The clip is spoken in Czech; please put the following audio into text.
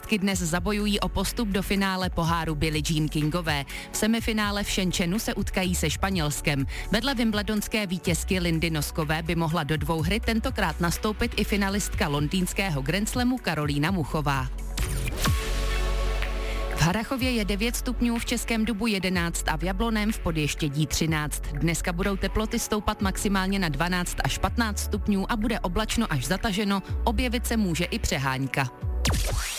Tenistky dnes zabojují o postup do finále poháru Billie Jean Kingové. V semifinále v Shenzhenu se utkají se Španělskem. Vedle wimbledonské vítězky Lindy Noskové by mohla do dvouhry tentokrát nastoupit i finalistka londýnského Grand Slamu Karolína Muchová. V Harrachově je 9 stupňů, v Českém Dubu 11 a v Jablonném v Podještědí 13. Dneska budou teploty stoupat maximálně na 12 až 15 stupňů a bude oblačno až zataženo, objevit se může i přehánka.